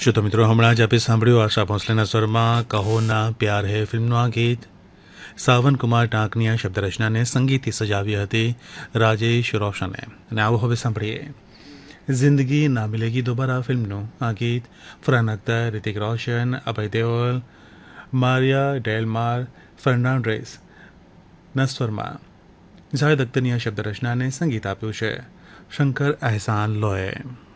શું તો મિત્રો હમણાં જ આપે સાંભળ્યું આશા ભોંસલેના સ્વરમાં કહો ના પ્યાર હે ફિલ્મનું આ ગીત સાવનકુમાર ટાંકની શબ્દરચનાને સંગીતથી સજાવી હતી રાજેશ રોશને. અને આવો હવે સાંભળીએ જિંદગી ના મિલેગી દોબારા ફિલ્મનું આ ગીત ફરહાન અખ્તર, રિતિક રોશન, અભય દેઓલ, મારિયા ડેલમાર ફર્નાન્ડેઝના સ્વરમાં જાવેદ અખ્તરની શબ્દરચનાને સંગીત આપ્યું છે શંકર અહેસાન લોએ.